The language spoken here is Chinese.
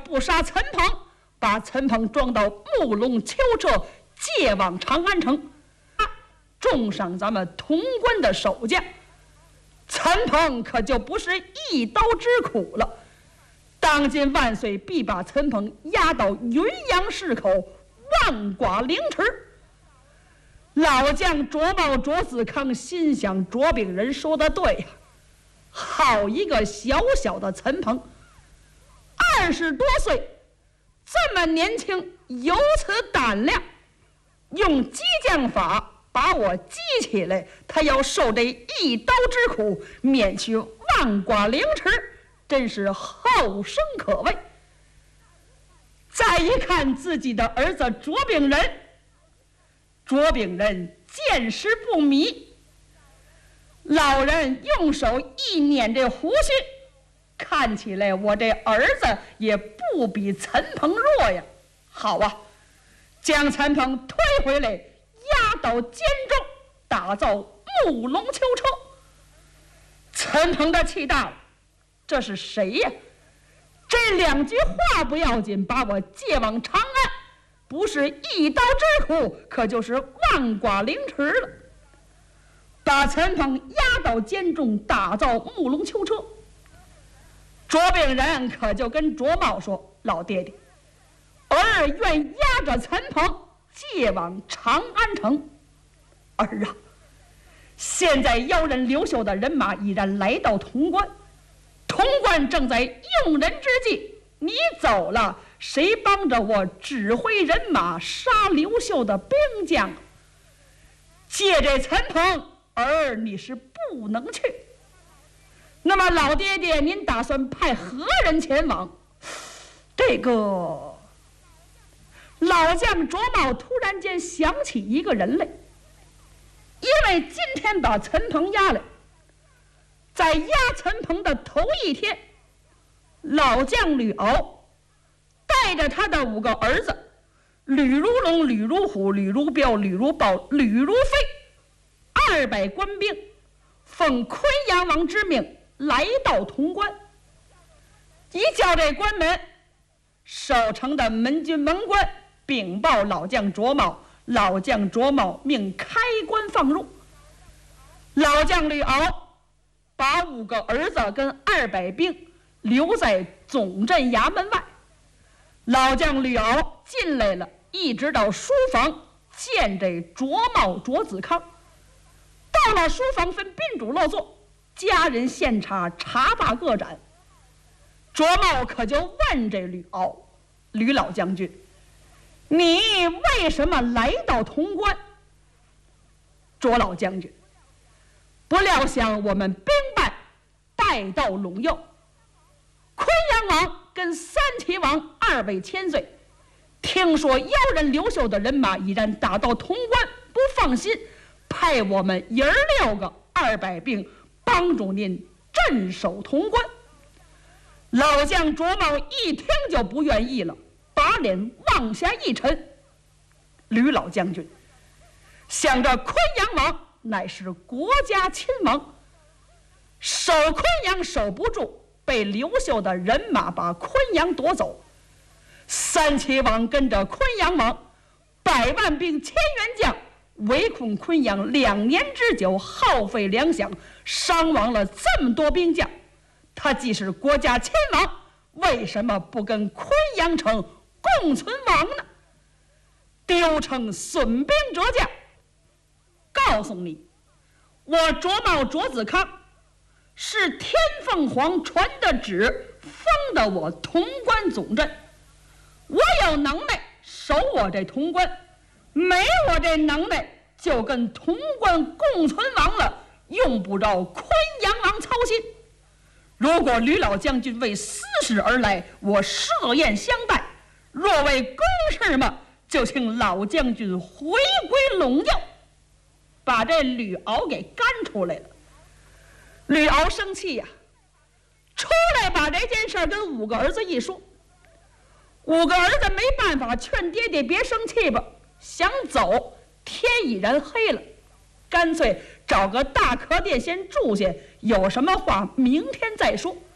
不杀陈鹏，把陈鹏装到木龙囚车，借往长安城，重赏咱们潼关的守将。陈鹏可就不是一刀之苦了。当今万岁必把陈鹏押到云阳市口，万剐凌迟。老将卓茂、卓子康心想：卓炳仁说的对呀，好一个小小的陈鹏，20多岁，这么年轻，有此胆量，用激将法把我激起来，他要受这一刀之苦，免去万剐凌迟，真是后生可畏。再一看自己的儿子卓炳仁，卓炳仁见识不迷，老人用手一捻这胡须，看起来我这儿子也不比陈鹏弱呀。好啊，将陈鹏推回来，押到监中，打造木龙囚车。陈鹏的气大了，这是谁呀？这2句话不要紧，把我借往长安，不是一刀之苦，可就是万剐凌迟了。把陈鹏押到监中，打造木龙囚车。卓炳仁可就跟卓茂说：“老爹爹，儿愿押着陈鹏借往长安城。儿啊，现在妖人刘秀的人马已然来到潼关，潼关正在用人之际，你走了，谁帮着我指挥人马杀刘秀的兵将？借这陈鹏，儿你是不能去。那么老爹爹，您打算派何人前往？”这个老将卓茂突然间想起一个人来，因为今天把陈鹏押来，在押陈鹏的头一天，老将吕敖带着他的5个儿子吕如龙、吕如虎、吕如彪、吕如豹、吕如飞200官兵，奉昆阳王之命来到潼关。一叫这关门，守城的门军门官禀报老将卓茂，老将卓茂命开关放入。老将吕敖把5个儿子跟200兵留在总镇衙门外。老将吕敖进来了，一直到书房见这卓茂、卓子康。到了书房，分宾主落座，家人献茶，茶罢各盏。卓茂可就问这吕敖：“吕老将军，你为什么来到潼关？”卓老将军，不料想我们兵败，败到陇右，昆阳王跟3齐王2位千岁，听说妖人刘秀的人马已然打到潼关，不放心，派我们6个200兵帮助您镇守潼关。老将卓茂一听就不愿意了，把脸往下一沉：“吕老将军，想着昆阳王乃是国家亲王，守昆阳守不住，被刘秀的人马把昆阳夺走。3齐王跟着昆阳王100万兵1000员将围困昆阳2年之久，耗费粮饷，伤亡了这么多兵将。他既是国家亲王，为什么不跟昆阳城共存亡呢？丢城损兵折将。告诉你，我卓茂、卓子康是天凤凰传的旨，封的我潼关总镇。我有能耐守我这潼关，没我这能耐就跟潼关共存亡了，用不着昆阳王操心。如果吕老将军为私事而来，我设宴相待；若为公事嘛，就请老将军回归陇右。把这吕敖给赶出来了。吕敖生气呀，出来把这件事跟5个儿子一说。5个儿子没办法，劝爹爹别生气吧，想走，天已然黑了，干脆找个大客店先住下，有什么话明天再说。